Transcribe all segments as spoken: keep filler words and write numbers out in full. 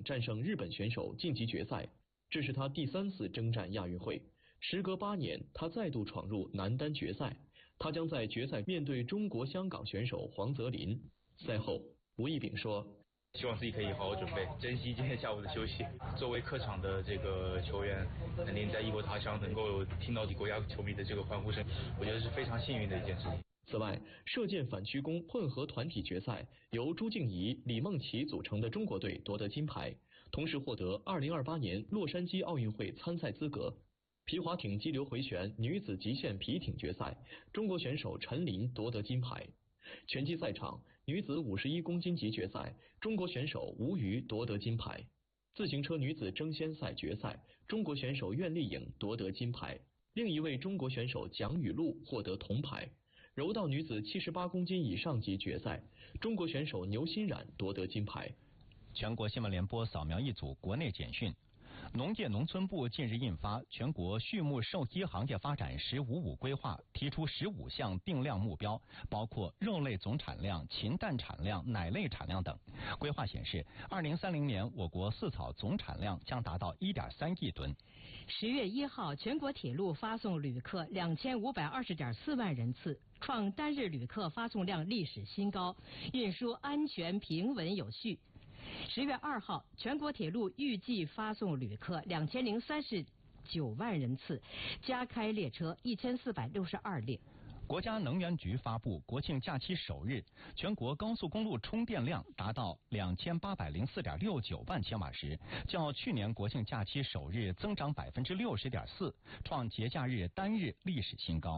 战胜日本选手晋级决赛，这是他第三次征战亚运会。时隔八年，他再度闯入男单决赛，他将在决赛面对中国香港选手黄泽林。赛后，吴亦丙说：“ 希望自己可以好好准备，珍惜今天下午的休息。作为客场的这个球员，肯定在异国他乡能够听到国家球迷的这个欢呼声，我觉得是非常幸运的一件事情。” 此外，射箭反曲弓混合团体决赛由朱静怡、李梦琪组成的中国队夺得金牌，同时获得二零二八年洛杉矶奥运会参赛资格。皮划艇激流回旋女子极限皮艇决赛，中国选手陈琳夺得金牌。拳击赛场女子五十一公斤级决赛，中国选手吴瑜夺得金牌。自行车女子争先赛决赛，中国选手苑丽颖夺得金牌，另一位中国选手蒋雨露获得铜牌。柔道女子七十八公斤以上级决赛，中国选手牛欣冉夺得金牌。 全国新闻联播扫描一组国内简讯。农业农村部近日印发《全国畜牧兽医行业发展“十五五”规划》，提出十五项定量目标，包括肉类总产量、禽蛋产量、奶类产量等。规划显示，二零三零年我国饲草总产量将达到一点三亿吨。 十月一号，全国铁路发送旅客两千五百二十点四万人次，创单日旅客发送量历史新高，运输安全平稳有序。十月二号，全国铁路预计发送旅客两千零三十九万人次，加开列车一千四百六十二列。 国家能源局发布，国庆假期首日，全国高速公路充电量达到两千八百零四点六九万千瓦时，较去年国庆假期首日增长百分之六十点四，创节假日单日历史新高。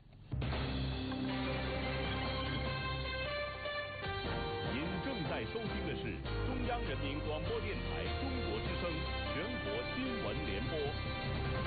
正在收听的是中央人民广播电台中国之声全国新闻联播。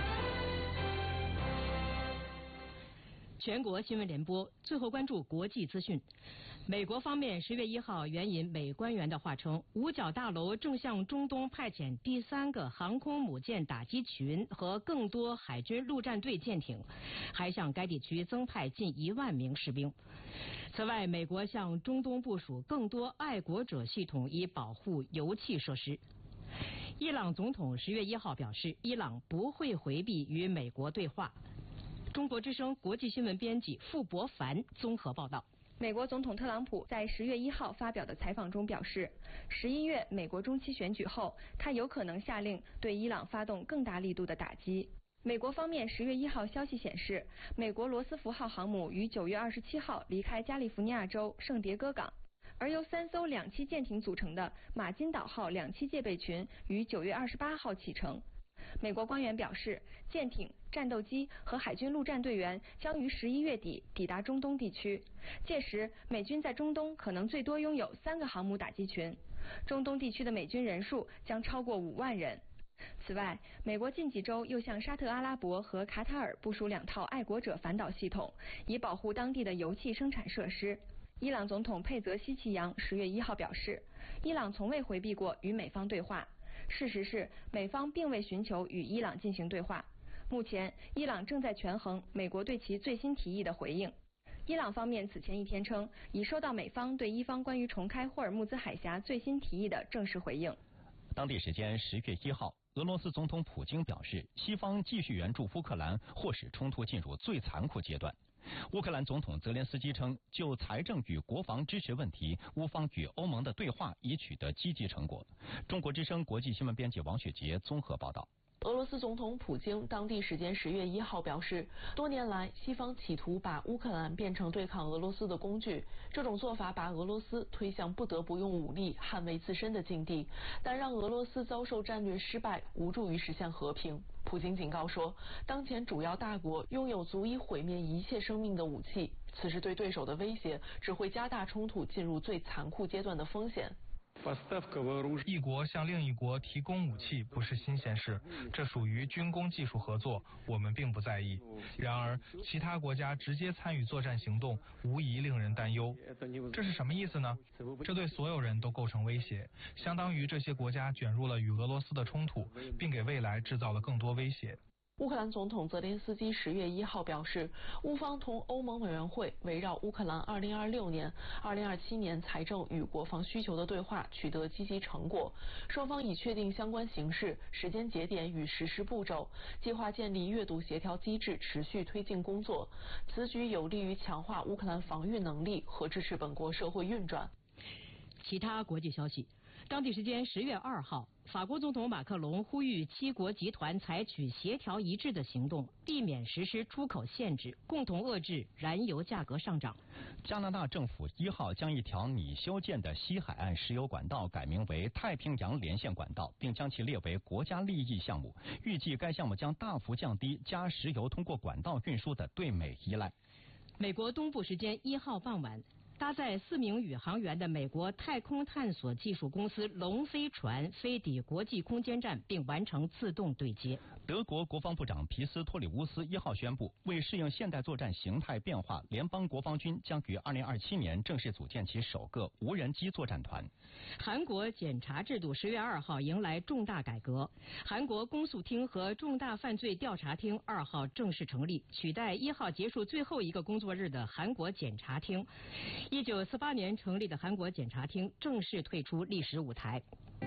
全国新闻联播，最后关注国际资讯。美国方面十月一号援引美官员的话称，五角大楼正向中东派遣第三个航空母舰打击群和更多海军陆战队舰艇，还向该地区增派近一万名士兵。此外，美国向中东部署更多爱国者系统，以保护油气设施。伊朗总统十月一号表示，伊朗不会回避与美国对话。中国之声国际新闻编辑傅博凡综合报道。 美国总统特朗普在十月一号发表的采访中表示，十一月美国中期选举后，他有可能下令对伊朗发动更大力度的打击。美国方面十月一号消息显示，美国罗斯福号航母于九月二十七号离开加利福尼亚州圣迭戈港，而由三艘两栖舰艇组成的马金岛号两栖戒备群于九月二十八号启程。美国官员表示，舰艇、战斗机和海军陆战队员将于十一月底抵达中东地区，届时美军在中东可能最多拥有三个航母打击群，中东地区的美军人数将超过五万人。此外，美国近几周又向沙特阿拉伯和卡塔尔部署两套爱国者反导系统，以保护当地的油气生产设施。伊朗总统佩泽西奇扬十月一号表示，伊朗从未回避过与美方对话。事实是，美方并未寻求与伊朗进行对话。目前，伊朗正在权衡美国对其最新提议的回应。伊朗方面此前一天称，已收到美方对伊方关于重开霍尔木兹海峡最新提议的正式回应。 当地时间十月一号，俄罗斯总统普京表示，西方继续援助乌克兰，或使冲突进入最残酷阶段。乌克兰总统泽连斯基称，就财政与国防支持问题，乌方与欧盟的对话已取得积极成果。中国之声国际新闻编辑王雪杰综合报道。 俄罗斯总统普京当地时间十月一号表示，多年来西方企图把乌克兰变成对抗俄罗斯的工具，这种做法把俄罗斯推向不得不用武力捍卫自身的境地，但让俄罗斯遭受战略失败，无助于实现和平。普京警告说，当前主要大国拥有足以毁灭一切生命的武器，此时对对手的威胁只会加大冲突进入最残酷阶段的风险。 一国向另一国提供武器不是新鲜事，这属于军工技术合作，我们并不在意。然而，其他国家直接参与作战行动，无疑令人担忧。这是什么意思呢？这对所有人都构成威胁，相当于这些国家卷入了与俄罗斯的冲突，并给未来制造了更多威胁。 乌克兰总统泽连斯基十月一号表示，乌方同欧盟委员会围绕乌克兰二零二六年、二零二七年财政与国防需求的对话取得积极成果，双方已确定相关形势、时间节点与实施步骤，计划建立阅读协调机制，持续推进工作。此举有利于强化乌克兰防御能力和支持本国社会运转。 其他国际消息。当地时间十月二号，法国总统马克龙呼吁七国集团采取协调一致的行动，避免实施出口限制，共同遏制燃油价格上涨。 加拿大政府一号将一条拟修建的西海岸石油管道改名为太平洋连线管道，并将其列为国家利益项目。预计该项目将大幅降低加石油通过管道运输的对美依赖。 美国东部时间一号傍晚，搭载四名宇航员的美国太空探索技术公司龙飞船飞抵国际空间站，并完成自动对接。 德国国防部长皮斯托里乌斯一号宣布，为适应现代作战形态变化，联邦国防军将于二零二七年正式组建其首个无人机作战团。 韩国检察制度十月二号迎来重大改革，韩国公诉厅和重大犯罪调查厅二号正式成立，取代一号结束最后一个工作日的韩国检察厅。一九四八年成立的韩国检察厅正式退出历史舞台。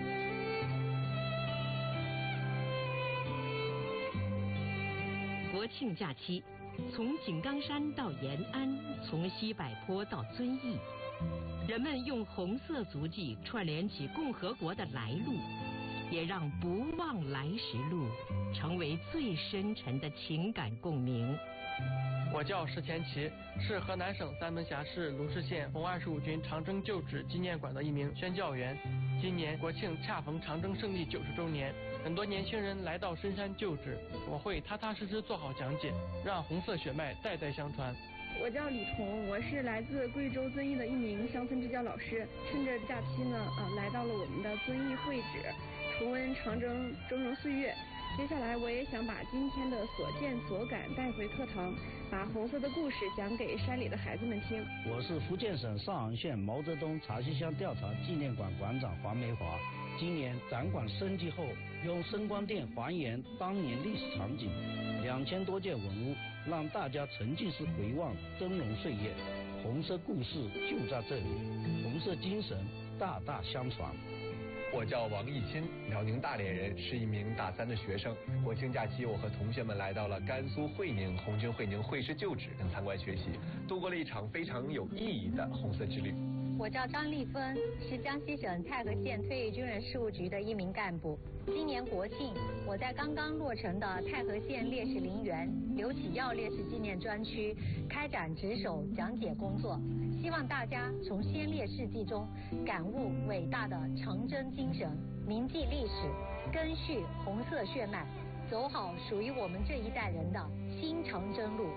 国庆假期，从井冈山到延安，从西柏坡到遵义，人们用红色足迹串联起共和国的来路，也让不忘来时路成为最深沉的情感共鸣。 我叫石前奇，是河南省三门峡市鲁氏县红二十五军长征旧址纪念馆的一名宣教员。今年国庆恰逢长征胜利九十周年，很多年轻人来到深山旧址，我会踏踏实实做好讲解，让红色血脉代代相传。 我叫李彤，我是来自贵州遵义的一名乡村支教老师。趁着假期呢，呃，来到了我们的遵义会址，重温长征峥嵘岁月。接下来我也想把今天的所见所感带回课堂，把红色的故事讲给山里的孩子们听。 我是福建省上杭县毛泽东茶溪乡调查纪念馆馆长黄梅华。今年展馆升级后，用声光电还原当年历史场景，两千多件文物，让大家沉浸式回望峥嵘岁月。红色故事就在这里，红色精神大大相传。 我叫王义钦，辽宁大连人，是一名大三的学生。国庆假期，我和同学们来到了甘肃会宁红军会宁会师旧址，跟参观学习，度过了一场非常有意义的红色之旅。 我叫张丽芬，是江西省太和县退役军人事务局的一名干部。今年国庆，我在刚刚落成的太和县烈士陵园刘启耀烈士纪念专区开展值守讲解工作，希望大家从先烈事迹中感悟伟大的长征精神，铭记历史，根续红色血脉，走好属于我们这一代人的新长征路。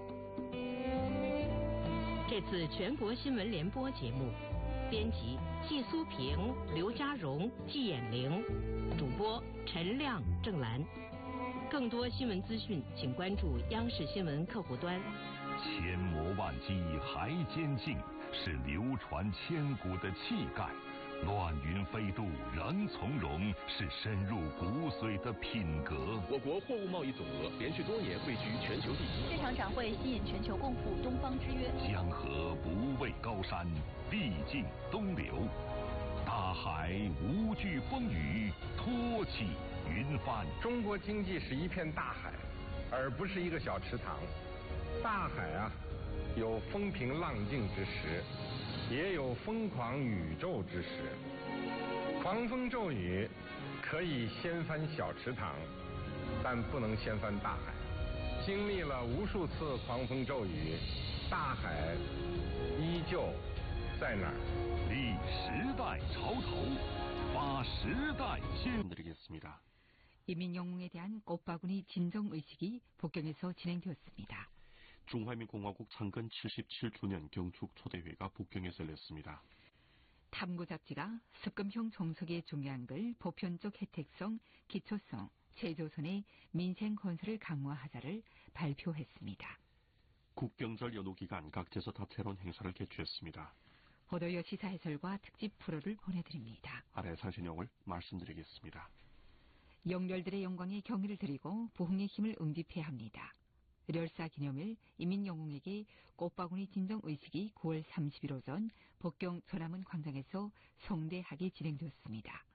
这次全国新闻联播节目，编辑季苏平、刘家荣、季衍玲，主播陈亮、郑兰。更多新闻资讯，请关注央视新闻客户端。 千磨万击还坚劲，是流传千古的气概；乱云飞渡仍从容，是深入骨髓的品格。 我国货物贸易总额连续多年位居全球第一。 这场展会吸引全球共赴东方之约。 江河不畏高山，必尽东流；大海无惧风雨，托起云帆。 中国经济是一片大海，而不是一个小池塘。大海啊，有风平浪静之时，也有疯狂宇宙之时。狂风骤雨可以掀翻小池塘，但不能掀翻大海。经历了无数次狂风骤雨，大海依旧在那儿。 立时代潮头，发时代新。 드리겠습니다. 이민 영웅에 대한 꽃바구니 진정 의식이 북경에서 진행되었습니다. 중화민공화국 창건 칠십칠 주년 경축 초대회가 북경에서 열렸습니다. 탐구 잡지가 습금형 정석의 중요한글 보편적 혜택성, 기초성, 최조선의 민생 건설을 강화하자를 발표했습니다. 국경절 연휴 기간 각지에서 다채로운 행사를 개최했습니다. 보도요 시사 해설과 특집 프로를 보내드립니다. 아래 상신 내용을 말씀드리겠습니다. 영렬들의 영광에 경의를 드리고 부흥의 힘을 응집해야 합니다. 렬사 기념일 인민영웅에게 꽃바구니 진정 의식이 구월 삼십일 오전 북경 전남은 광장에서 성대하게 진행되었습니다.